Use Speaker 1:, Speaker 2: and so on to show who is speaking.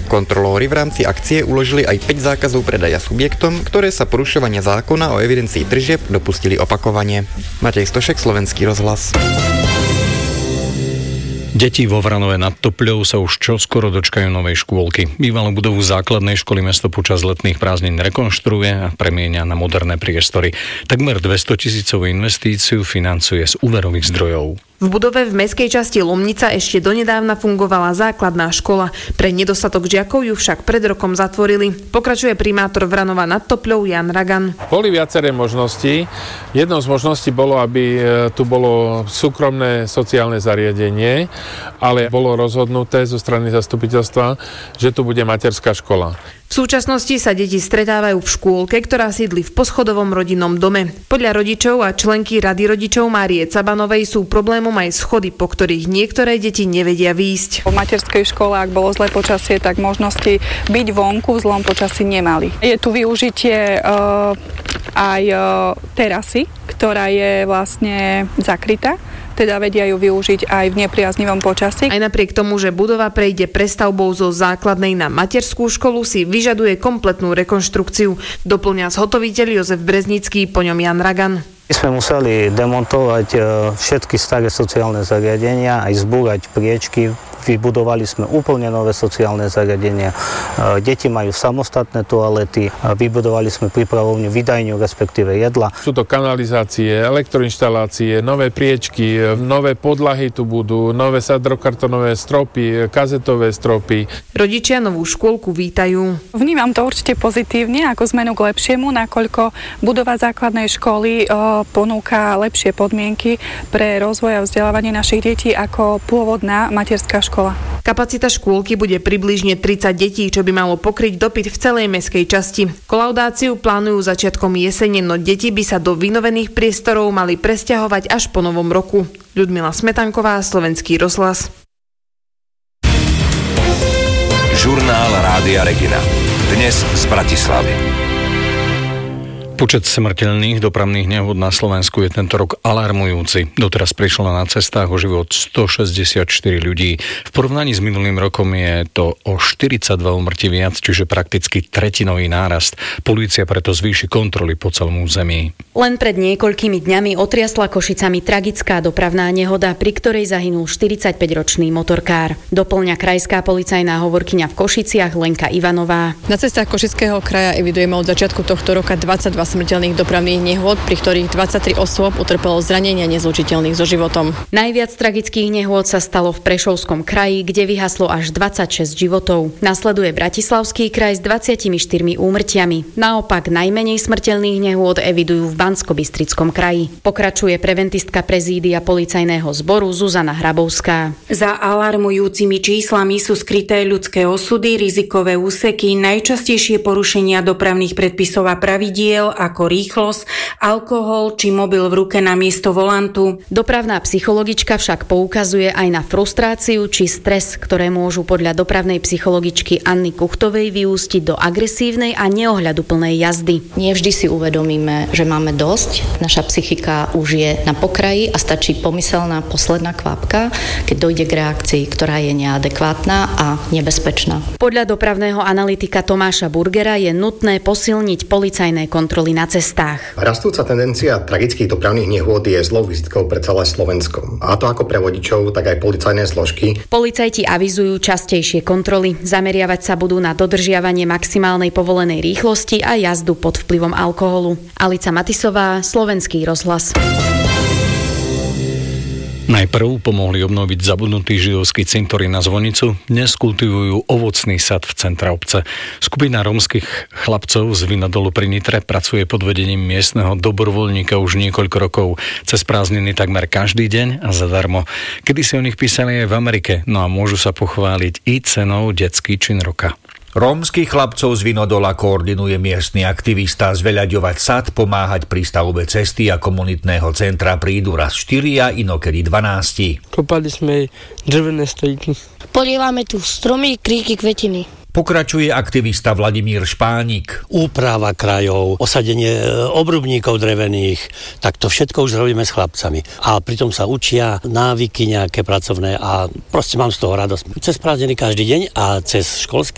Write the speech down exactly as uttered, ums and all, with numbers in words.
Speaker 1: Kontrolóri v rámci akcie uložili aj päť zákazov predaja subjektom, ktoré sa porušovania zákona o evidencii tržieb dopustili opakovane. Matej Stošek, Slovenský rozhlas.
Speaker 2: Deti vo Vranove nad Topľou sa už čoskoro dočkajú novej škôlky. Bývalú budovu základnej školy mesto počas letných prázdnin rekonštruuje a premieňa na moderné priestory. Takmer dvestotisícovú investíciu financuje z úverových zdrojov.
Speaker 3: V budove v mestskej časti Lomnica ešte donedávna fungovala základná škola. Pre nedostatok žiakov ju však pred rokom zatvorili. Pokračuje primátor Vranova nad Topľou Jan Ragan.
Speaker 4: Boli viaceré možnosti. Jednou z možností bolo, aby tu bolo súkromné sociálne zariadenie, ale bolo rozhodnuté zo strany zastupiteľstva, že tu bude materská škola.
Speaker 3: V súčasnosti sa deti stretávajú v škôlke, ktorá sídli v poschodovom rodinnom dome. Podľa rodičov a členky Rady rodičov Márie Cabanovej sú problémom aj schody, po ktorých niektoré deti nevedia výjsť.
Speaker 5: V materskej škole, ak bolo zlé počasie, tak možnosti byť vonku v zlom počasí nemali. Je tu využitie uh, aj uh, terasy, ktorá je vlastne zakrytá. Teda vedia ju využiť aj v nepriaznivom počasí.
Speaker 3: Aj napriek tomu, že budova prejde prestavbou zo základnej na materskú školu, si vyžaduje kompletnú rekonštrukciu. Doplňa zhotoviteľ Jozef Breznický, po ňom Jan Ragan.
Speaker 6: My sme museli demontovať všetky staré sociálne zariadenia, aj zbúrať priečky. Vybudovali sme úplne nové sociálne zariadenia. Deti majú samostatné toalety. Vybudovali sme prípravovňu, vydajňu, respektíve jedla.
Speaker 4: Sú to kanalizácie, elektroinštalácie, nové priečky, nové podlahy tu budú, nové sadrokartonové stropy, kazetové stropy.
Speaker 3: Rodičia novú škôlku vítajú.
Speaker 5: Vnímam to určite pozitívne, ako zmenu k lepšiemu, nakoľko budova základnej školy ponúka lepšie podmienky pre rozvoj a vzdelávanie našich detí ako pôvodná materská škola.
Speaker 3: Kapacita škôlky bude približne tridsať detí, čo by malo pokryť dopyt v celej mestskej časti. Kolaudáciu plánujú začiatkom jesene, no deti by sa do vynovených priestorov mali presťahovať až po novom roku. Ľudmila Smetanková, Slovenský rozhlas.
Speaker 7: Žurnál Rádia Regina. Dnes z Bratislavy.
Speaker 2: Počet smrteľných dopravných nehôd na Slovensku je tento rok alarmujúci. Doteraz prišlo na cestách o život stošesťdesiatštyri ľudí. V porovnaní s minulým rokom je to o štyridsaťdva úmrtí viac, čiže prakticky tretinový nárast. Polícia preto zvýši kontroly po celom území.
Speaker 8: Len pred niekoľkými dňami otriasla Košicami tragická dopravná nehoda, pri ktorej zahynul štyridsaťpäťročný motorkár. Doplňa krajská policajná hovorkyňa v Košiciach Lenka Ivanová.
Speaker 9: Na cestách Košického kraja evidujeme od začiatku tohto roka dvadsaťdva smrteľných dopravných nehôd, pri ktorých dvadsaťtri osôb utrpelo zranenia nezlučiteľných so životom.
Speaker 8: Najviac tragických nehôd sa stalo v Prešovskom kraji, kde vyhaslo až dvadsaťšesť životov. Nasleduje Bratislavský kraj s dvadsiatimi štyrmi úmrtiami. Naopak najmenej smrteľných nehôd evidujú v Banskobystrickom kraji. Pokračuje preventistka prezídia policajného zboru Zuzana Hrabovská.
Speaker 10: Za alarmujúcimi číslami sú skryté ľudské osudy, rizikové úseky, najčastejšie porušenia dopravných predpisov a pravidiel ako rýchlosť, alkohol či mobil v ruke namiesto volantu.
Speaker 8: Dopravná psychologička však poukazuje aj na frustráciu či stres, ktoré môžu podľa dopravnej psychologičky Anny Kuchtovej vyústiť do agresívnej a neohľaduplnej jazdy.
Speaker 11: Nie vždy si uvedomíme, že máme dosť. Naša psychika už je na pokraji a stačí pomyselná posledná kvapka, keď dojde k reakcii, ktorá je neadekvátna a nebezpečná.
Speaker 8: Podľa dopravného analytika Tomáša Burgera je nutné posilniť policajné kontroly na cestách.
Speaker 12: Rastúca tendencia tragických dopravných nehôd je zlou vizitkou pre celé Slovensko. A to ako pre vodičov, tak aj policajné zložky.
Speaker 8: Policajti avizujú častejšie kontroly. Zameriavať sa budú na dodržiavanie maximálnej povolenej rýchlosti a jazdu pod vplyvom alkoholu. Alica Matisová, Slovenský rozhlas.
Speaker 2: Najprv pomohli obnoviť zabudnutý židovský cintorín na Zvonicu, dnes kultivujú ovocný sad v centre obce. Skupina rómskych chlapcov z Vinodolu pri Nitre pracuje pod vedením miestneho dobrovoľníka už niekoľko rokov. Cez prázdniny takmer každý deň a zadarmo. Kedy si o nich písali aj v Amerike, no a môžu sa pochváliť i cenou detský čin roka.
Speaker 13: Rómskych chlapcov z Vinodola koordinuje miestny aktivista zveľaďovať sad, pomáhať pri stavbe cesty a komunitného centra prídu raz štyria, inokedy dvanásti.
Speaker 14: Kopali sme drevené stojky.
Speaker 15: Polievame tu stromy, kríky, kvetiny.
Speaker 13: Pokračuje aktivista Vladimír Špánik.
Speaker 16: Úprava krajov, osadenie obrubníkov drevených, tak to všetko už robíme s chlapcami. A pritom sa učia návyky nejaké pracovné a proste mám z toho radosť. Cez prázdniny každý deň a cez školský